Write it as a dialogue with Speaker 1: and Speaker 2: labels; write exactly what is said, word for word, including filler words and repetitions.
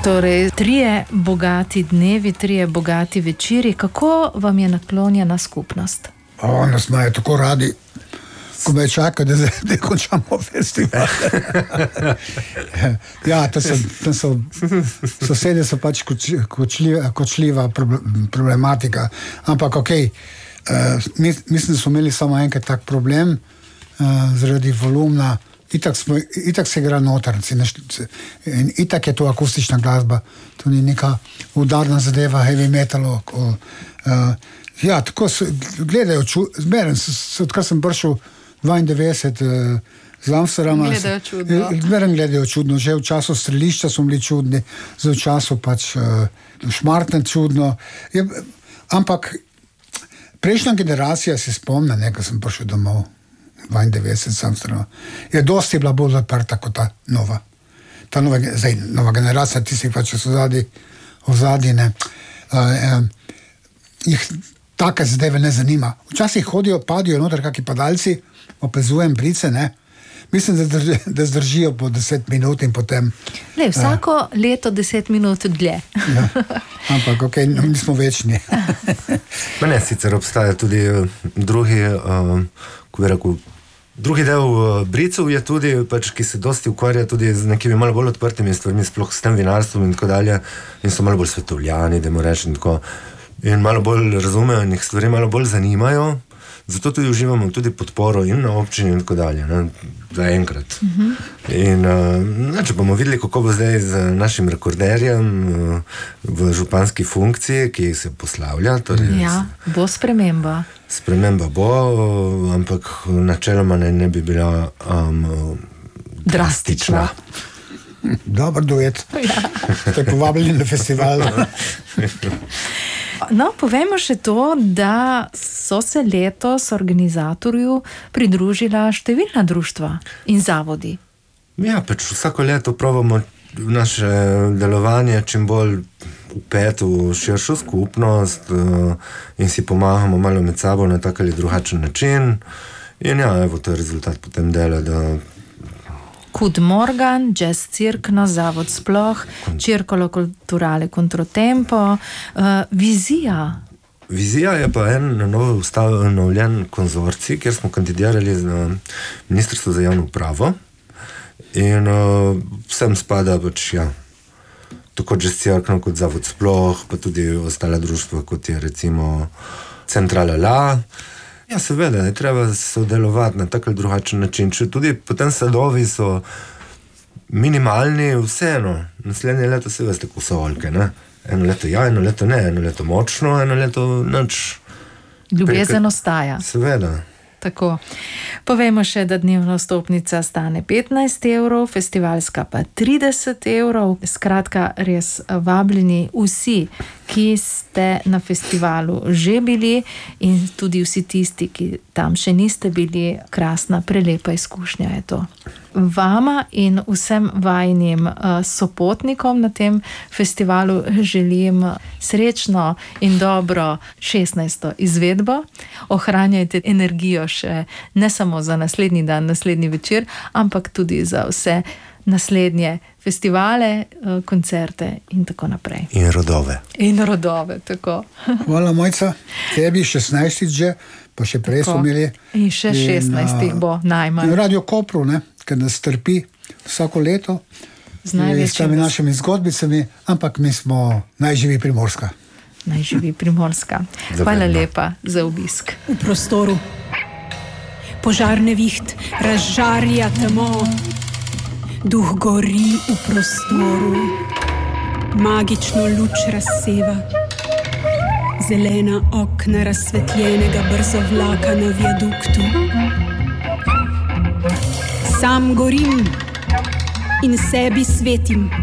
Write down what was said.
Speaker 1: Torej, trije bogati dnevi, trije bogati večeri. Kako vam je naklonjena skupnost?
Speaker 2: O, nas imajo tako radi, ko me čaka, da, da končamo festival. Ja, to so, to so, sosede so pač kočljiva, kočljiva problematika. Ampak okej, okay, uh, mislim, da smo imeli samo enkrat tak problem uh, zaradi volumna. Itak, smo, itak se igra noter, in itak je to akustična glasba, to ni neka udarna zadeva, heavy metalu. Uh, ja, tako se gledajo, zmeren, odkar sem prišel dvaindevetdeset uh, z Amsterdama,
Speaker 1: gledajo čudno.
Speaker 2: Zmeren gledajo čudno, že v času Strelišča smo bili čudni, zdaj v času pač uh, Šmartne čudno. Je, ampak prejšnja generacija se spomne, ne, ko sem prišel domov. dvaindevetdeset sam strano. Je dosti bila bolj zaprta kot ta nova. Ta nova, zdaj, nova generacija, tistih pač so zadnji, ozadine, uh, uh, jih take zadeve ne zanima. Včasih hodijo, padijo noter kakšni padalci, opazujem brice, ne. Mislim, da, drži, da zdržijo po deset minut in potem...
Speaker 1: Le, vsako uh, leto deset minut dlje.
Speaker 2: Ja. Ampak, okej, okay, nismo večni.
Speaker 3: Mene sicer obstaja tudi drugi, uh, ko bi rekel, drugi del uh, bricev je tudi, pač, ki se dosti ukvarja tudi z nekimi malo bolj odprtimi stvarmi, sploh s tem vinarstvom in tako dalje, in so malo bolj svetovljani, da mu rečem tako, in malo bolj razumejo in jih stvari malo bolj zanimajo. Zato tudi uživamo tudi podporo in na občini in tako dalje, ne, za enkrat. Uh-huh. In uh, če bomo videli, kako bo zdaj z našim rekorderjem uh, v županski funkciji, ki se poslavlja. Torej,
Speaker 1: ja, bo sprememba.
Speaker 3: Sprememba bo, uh, ampak načeloma ne, ne bi bila um, drastična.
Speaker 2: Dobar duet. Ja. Ste povabili na festival.
Speaker 1: No, povejmo še to, da so se letos organizatorju pridružila številna društva in zavodi.
Speaker 3: Ja, pač vsako leto probamo naše delovanje čim bolj vpeti v širšo skupnost in si pomagamo malo med sabo na tak ali drugačen način. In ja, evo, to je rezultat potem dela, da
Speaker 1: Kud Morgan, Jazz Cirkno, Zavod Sploh, Circolo Culturale Controtempo, uh, Vizija.
Speaker 3: Vizija je pa en novo ustanovljen konzorcij, kjer smo kandidirali za Ministrstvo za javno upravo in uh, vsem spada pač, ja, tako Jazz Cirkno kot Zavod Sploh, pa tudi ostala društva, kot je recimo Centrala La. Ja, seveda, je treba sodelovati na tak ali drugačen način. Če tudi potem sadovi so minimalni, vseeno. Naslednje leto se veste, kako so oljke, ne? Eno leto ja, eno leto ne, eno leto močno, eno leto nič.
Speaker 1: Ljubezen ostaja.
Speaker 3: Seveda.
Speaker 1: Tako. Povejmo še, da dnevna vstopnica stane petnajst evrov, festivalska pa trideset evrov. Skratka, res vabljeni vsi, ki ste na festivalu že bili in tudi vsi tisti, ki tam še niste bili, krasna, prelepa izkušnja je to. Vama in vsem vajinim uh, sopotnikom na tem festivalu želim srečno in dobro šestnajsto izvedbo. Ohranjajte energijo še ne samo za naslednji dan, naslednji večer, ampak tudi za vse naslednje festivale, uh, koncerte in tako naprej.
Speaker 3: In rodove.
Speaker 1: In rodove, tako.
Speaker 2: Hvala, Mojca. Tebi šestnajstič že, pa še prej smo imeli.
Speaker 1: In še šestnajstih bo najmanj.
Speaker 2: Radio Kopru, ne? Ker nas trpi vsako leto z temi našimi zgodbicami, ampak mi smo najživi Primorska.
Speaker 1: Najživi Primorska. Hvala lepa za obisk.
Speaker 4: V prostoru požarne viht razžarja temo, duh gori v prostoru, magično luč razseva, zelena okna razsvetljenega brzo vlaka na viaduktu. Sam gorim in sebi svetim,